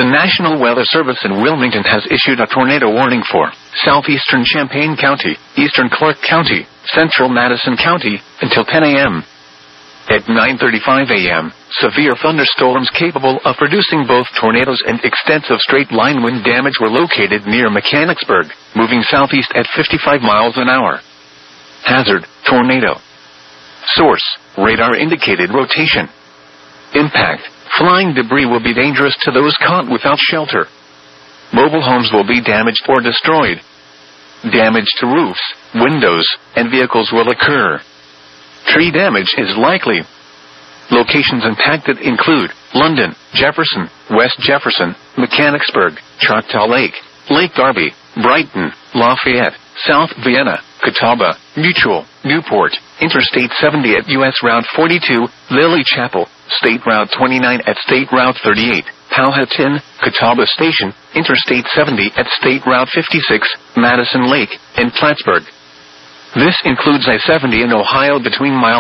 The National Weather Service in Wilmington has issued a tornado warning for southeastern Champaign County, eastern Clark County, central Madison County, until 10 a.m. At 9:35 a.m., severe thunderstorms capable of producing both tornadoes and extensive straight-line wind damage were located near Mechanicsburg, moving southeast at 55 miles an hour. Hazard, tornado. Source, radar-indicated rotation. Impact, flying debris will be dangerous to those caught without shelter. Mobile homes will be damaged or destroyed. Damage to roofs, windows, and vehicles will occur. Tree damage is likely. Locations impacted include London, Jefferson, West Jefferson, Mechanicsburg, Choctaw Lake, Lake Darby, Brighton, Lafayette, South Vienna, Catawba, Mutual, Newport, Interstate 70 at U.S. Route 42, Lily Chapel, State Route 29 at State Route 38, Powhatan, Catawba Station, Interstate 70 at State Route 56, Madison Lake, and Plattsburgh. This includes I-70 in Ohio between miles